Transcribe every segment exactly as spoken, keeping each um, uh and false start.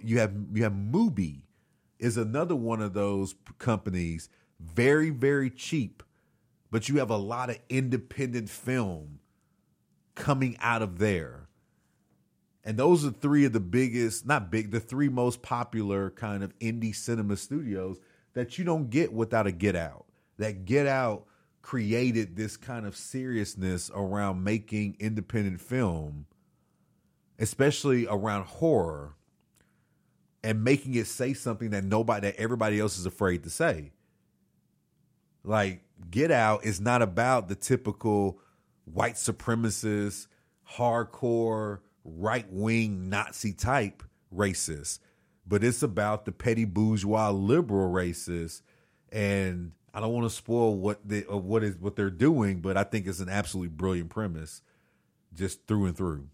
you have you have Mubi is another one of those companies, very, very cheap, but you have a lot of independent film coming out of there. And those are three of the biggest, not big, the three most popular kind of indie cinema studios that you don't get without a Get Out. That Get Out created this kind of seriousness around making independent film, especially around horror, and making it say something that nobody, that everybody else is afraid to say. Like, Get Out is not about the typical white supremacist, hardcore, right-wing Nazi type racist, but it's about the petty bourgeois liberal racist. And I don't want to spoil what they uh, what is what they're doing, but I think it's an absolutely brilliant premise, just through and through.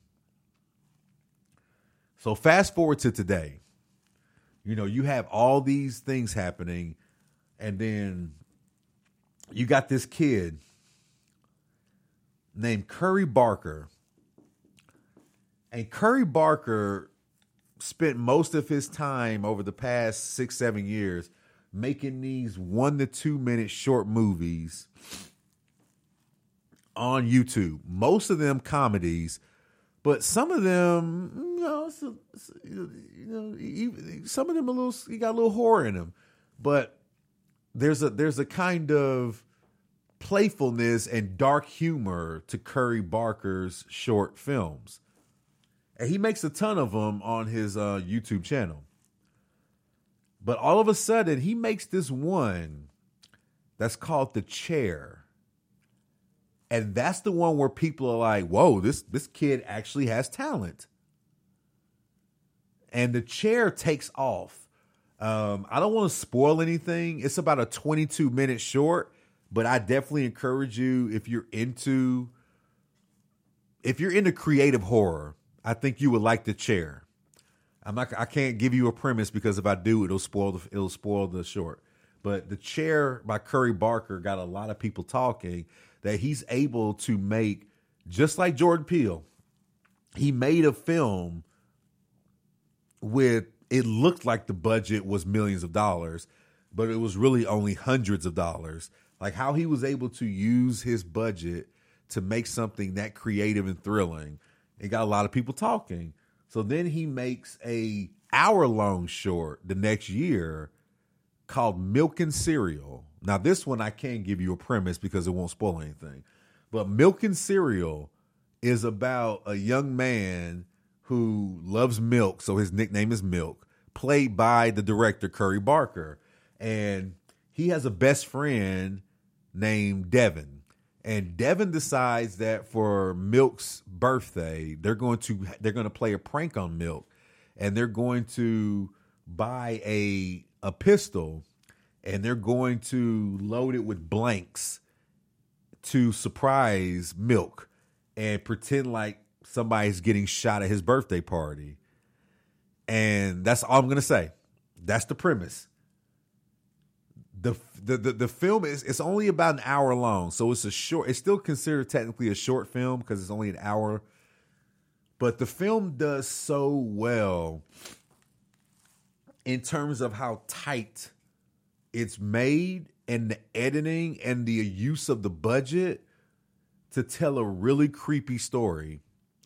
So fast forward to today. You know, you have all these things happening, and then you got this kid named Curry Barker. And Curry Barker spent most of his time over the past six, seven years making these one to two minute short movies on YouTube. Most of them comedies, but some of them, you know, it's a, it's a, you know, you, some of them a little, you got a little horror in them. But there's a there's a kind of playfulness and dark humor to Curry Barker's short films. And he makes a ton of them on his uh, YouTube channel. But all of a sudden, he makes this one that's called The Chair. And that's the one where people are like, whoa, this, this kid actually has talent. And The Chair takes off. Um, I don't want to spoil anything. It's about a twenty-two minute short, but I definitely encourage you, if you're into, if you're into creative horror, I think you would like The Chair. I'm not. I can't give you a premise because if I do, it'll spoil the. It'll spoil the short. But The Chair by Curry Barker got a lot of people talking that he's able to make, just like Jordan Peele. He made a film with, it looked like the budget was millions of dollars, but it was really only hundreds of dollars. Like how he was able to use his budget to make something that creative and thrilling. It got a lot of people talking. So then he makes a hour-long short the next year called Milk and Cereal. Now, this one I can't give you a premise because it won't spoil anything. But Milk and Cereal is about a young man who loves milk, so his nickname is Milk, played by the director Curry Barker. And he has a best friend named Devin. And Devin decides that for Milk's birthday, they're going to they're going to play a prank on Milk, and they're going to buy a a pistol, and they're going to load it with blanks to surprise Milk and pretend like somebody's getting shot at his birthday party. And that's all I'm going to say. That's the premise. The, the the the film is, it's only about an hour long, so it's a short. It's still considered technically a short film because it's only an hour. But the film does so well in terms of how tight it's made and the editing and the use of the budget to tell a really creepy story.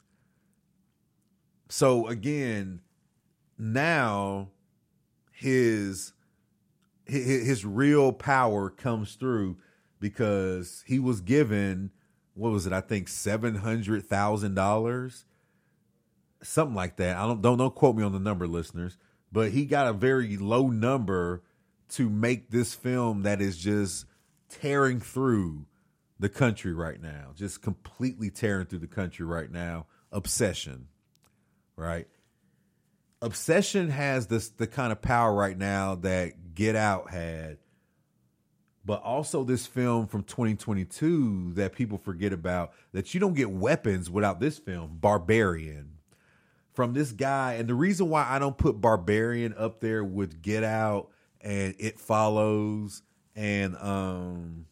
So again, now his his, his real power comes through because he was given, what was it? I think seven hundred thousand dollars, something like that. I don't don't don't quote me on the number, listeners, but he got a very low number to make this film that is just tearing through the country right now, just completely tearing through the country right now. Obsession, right? Obsession has this the kind of power right now that Get Out had, but also this film from twenty twenty-two that people forget about, that you don't get weapons without this film, Barbarian, from this guy. And the reason why I don't put Barbarian up there with Get Out and It Follows and um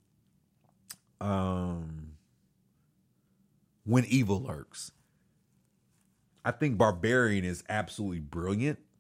um When Evil Lurks, I think Barbarian is absolutely brilliant.